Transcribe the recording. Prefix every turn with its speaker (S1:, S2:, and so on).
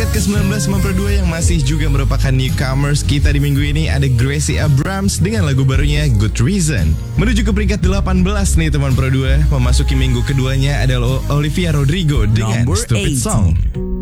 S1: peringkat ke-19 memperduai yang masih juga merupakan newcomers kita di minggu ini ada Gracie Abrams dengan lagu barunya Good Reason. Menuju ke peringkat 18 nih teman Pro 2, memasuki minggu keduanya adalah Olivia Rodrigo dengan
S2: Number
S1: Stupid
S2: 18.
S1: Song.